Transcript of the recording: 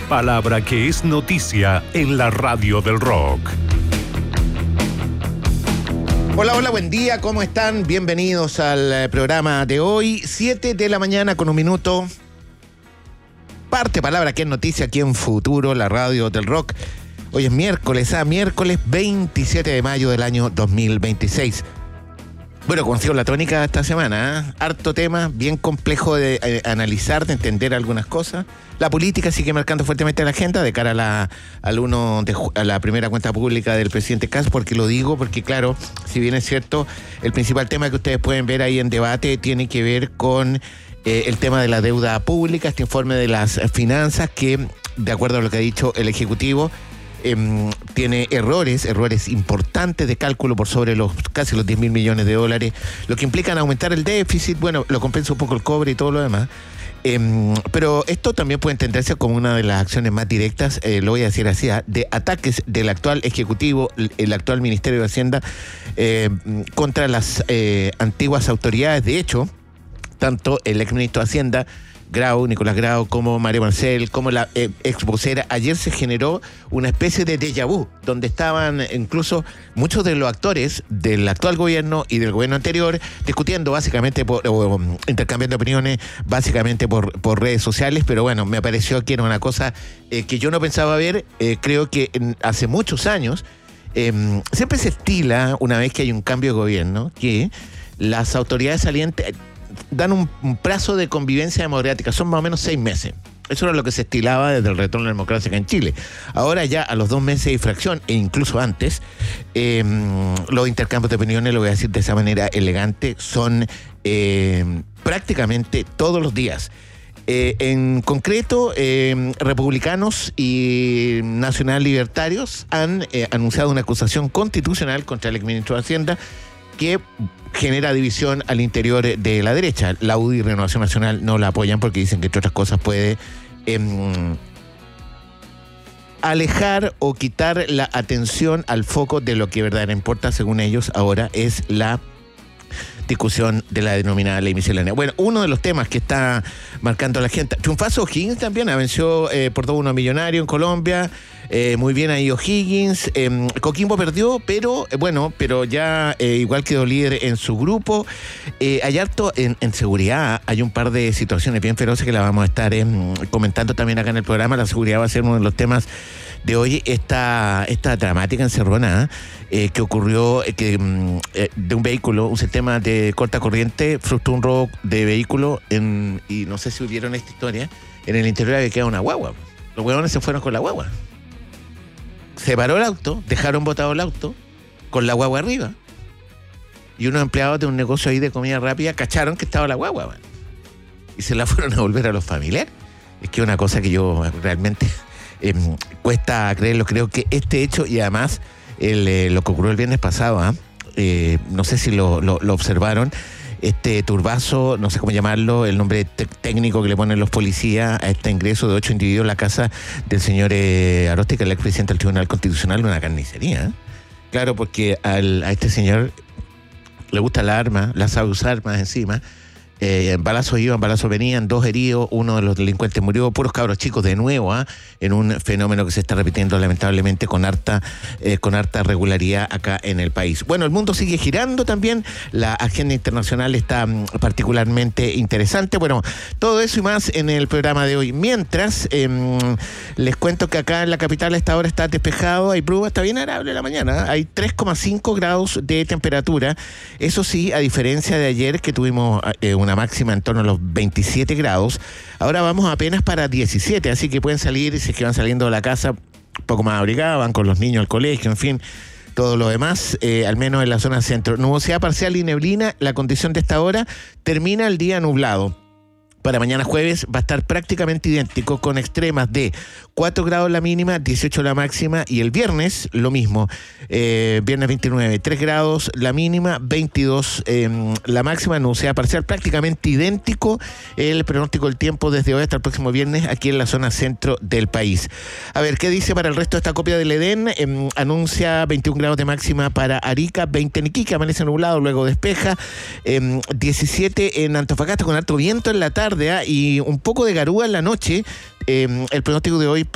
Palabra que es noticia en la radio del rock. Hola, buen día, ¿cómo están? Bienvenidos al programa de hoy, 7 de la mañana con un minuto. Parte Palabra que es noticia aquí en Futuro, la radio del rock. Hoy es miércoles 27 de mayo del año 2026. Bueno, consigo la tónica esta semana, harto tema, bien complejo de analizar, de entender algunas cosas. La política sigue marcando fuertemente la agenda de cara a la primera cuenta pública del presidente Kast. ¿Por qué lo digo? Porque claro, si bien es cierto, el principal tema que ustedes pueden ver ahí en debate tiene que ver con el tema de la deuda pública, este informe de las finanzas que, de acuerdo a lo que ha dicho el Ejecutivo, tiene errores importantes de cálculo por sobre casi los 10.000 millones de dólares, lo que implica aumentar el déficit. Bueno, lo compensa un poco el cobre y todo lo demás. Pero esto también puede entenderse como una de las acciones más directas, lo voy a decir así, de ataques del actual Ejecutivo, el actual Ministerio de Hacienda, contra las antiguas autoridades. De hecho, tanto el exministro de Hacienda, Nicolás Grau, como María Marcel, como la ex vocera, ayer se generó una especie de déjà vu, donde estaban incluso muchos de los actores del actual gobierno y del gobierno anterior discutiendo básicamente o intercambiando opiniones básicamente por redes sociales. Pero bueno, me pareció que era una cosa que yo no pensaba ver. Creo que hace muchos años siempre se estila, una vez que hay un cambio de gobierno, que las autoridades salientes dan un plazo de convivencia democrática, son más o menos 6 meses. Eso era lo que se estilaba desde el retorno a la democracia acá en Chile. Ahora ya a los 2 meses de fracción, e incluso antes, los intercambios de opiniones, lo voy a decir de esa manera elegante, son prácticamente todos los días. En concreto, republicanos y nacional libertarios han anunciado una acusación constitucional contra el exministro de Hacienda que genera división al interior de la derecha. La UDI y Renovación Nacional no la apoyan porque dicen que, entre otras cosas, puede alejar o quitar la atención al foco de lo que verdaderamente importa, según ellos, ahora es la discusión de la denominada ley miscelánea. Bueno, uno de los temas que está marcando la gente. Triunfazo O'Higgins también, venció por 2-1 a Millonario en Colombia. Muy bien ahí O'Higgins. Coquimbo perdió, pero ya igual quedó líder en su grupo. Hay harto en seguridad, hay un par de situaciones bien feroces que la vamos a estar comentando también acá en el programa. La seguridad va a ser uno de los temas de hoy. Esta dramática encerrona que ocurrió de un vehículo, un sistema de corta corriente, frustró un robo de vehículo y no sé si vieron esta historia, en el interior había quedado una guagua. Los huevones se fueron con la guagua. Se paró el auto, dejaron botado el auto con la guagua arriba. Y unos empleados de un negocio ahí de comida rápida cacharon que estaba la guagua, man, y se la fueron a volver a los familiares. Es que es una cosa que yo realmente cuesta creerlo. Creo que este hecho, y además lo que ocurrió el viernes pasado, no sé si lo observaron, este turbazo, no sé cómo llamarlo, el nombre técnico que le ponen los policías a este ingreso de 8 individuos en la casa del señor Arosti, que es el expresidente del Tribunal Constitucional, una carnicería. Claro, porque a este señor le gusta la arma, la sabe usar más encima. Balazos iban, balazos venían, 2 heridos, uno de los delincuentes murió, puros cabros chicos de nuevo, en un fenómeno que se está repitiendo lamentablemente con harta regularidad acá en el país. Bueno, el mundo sigue girando también, la agenda internacional está particularmente interesante. Bueno, todo eso y más en el programa de hoy. Mientras, les cuento que acá en la capital a esta hora está despejado, hay bruma, está bien agradable la mañana, hay 3,5 grados de temperatura. Eso sí, a diferencia de ayer que tuvimos una máxima en torno a los 27 grados, ahora vamos apenas para 17, así que pueden salir, si es que van saliendo de la casa, un poco más abrigados, van con los niños al colegio, en fin, todo lo demás, al menos en la zona centro. Nubosidad parcial y neblina, la condición de esta hora, termina el día nublado. Para mañana jueves va a estar prácticamente idéntico, con extremas de 4 grados la mínima, 18 la máxima, y el viernes lo mismo, viernes 29, 3 grados la mínima, 22 la máxima, nubosidad parcial, prácticamente idéntico el pronóstico del tiempo desde hoy hasta el próximo viernes aquí en la zona centro del país. A ver, ¿qué dice para el resto de esta copia del Edén? Anuncia 21 grados de máxima para Arica, 20 en Iquique, amanece nublado, luego despeja, 17 en Antofagasta con alto viento en la tarde, y un poco de garúa en la noche. El pronóstico de hoy